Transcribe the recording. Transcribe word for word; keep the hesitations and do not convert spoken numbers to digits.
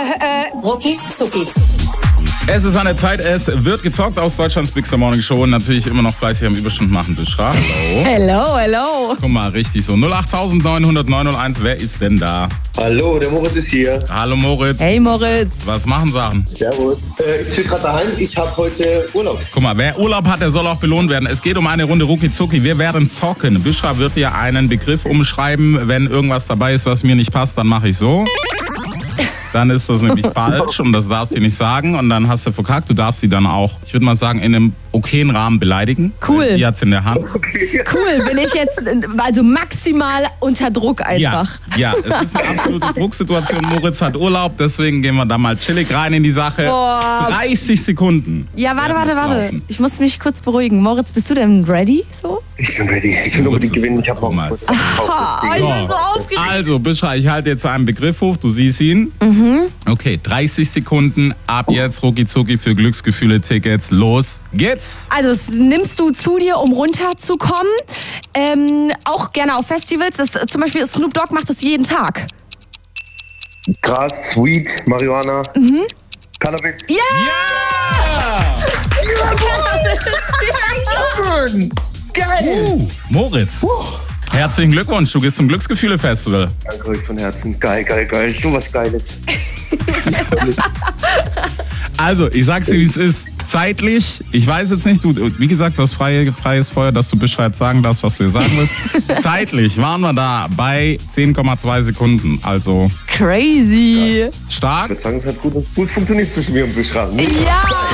äh, Rucki Zucki. Es ist an der Zeit, es wird gezockt aus Deutschlands Big Star Morning Show und natürlich immer noch fleißig am Überstunden machen. Bishra, hallo. Hello, hello. Guck mal, richtig so. null acht neun null neun null eins, wer ist denn da? Hallo, der Moritz ist hier. Hallo Moritz. Hey Moritz. Was machen Sachen? Servus. Äh, ich bin gerade daheim, ich habe heute Urlaub. Guck mal, wer Urlaub hat, der soll auch belohnt werden. Es geht um eine Runde Rucki Zucki. Wir werden zocken. Bishra wird dir einen Begriff umschreiben. Wenn irgendwas dabei ist, was mir nicht passt, dann mache ich so. Dann ist das nämlich falsch und das darfst du nicht sagen und dann hast du verkackt. Du darfst sie dann auch, ich würde mal sagen, in einem okayen Rahmen beleidigen. Cool. Sie hat's in der Hand. Cool, bin ich jetzt also maximal unter Druck einfach. Ja, ja, es ist eine absolute Drucksituation. Moritz hat Urlaub, deswegen gehen wir da mal chillig rein in die Sache. Boah. dreißig Sekunden. Ja, warte, werden warte, jetzt warte. laufen. Ich muss mich kurz beruhigen. Moritz, bist du denn ready? So? Ich bin ready. Ich will Moritz unbedingt ist- gewinnen. Ich habe guck mal. auch kurz Ah, ich bin so aufgeregt. Also, Bishra, ich halte jetzt einen Begriff hoch, du siehst ihn. Okay, dreißig Sekunden ab jetzt, Rucki Zucki für Glücksgefühle-Tickets. Los geht's! Also das nimmst du zu dir, um runterzukommen. Ähm, auch gerne auf Festivals. Das, zum Beispiel Snoop Dogg macht das jeden Tag. Gras, Sweet, Marihuana, Cannabis. Ja! Geil! Uh, Moritz, herzlichen Glückwunsch, du gehst zum Glücksgefühle-Festival. Danke euch von Herzen. Geil, geil, geil. So was Geiles. Also, ich sag's dir, wie es ist. Zeitlich, ich weiß jetzt nicht, du, wie gesagt, du hast freie, freies Feuer, dass du Bescheid sagen darfst, was du hier sagen willst. Zeitlich waren wir da bei zehn Komma zwei Sekunden. Also Crazy. stark. Ich würde sagen, es hat gut, gut funktioniert zwischen mir und Bishra. Ja!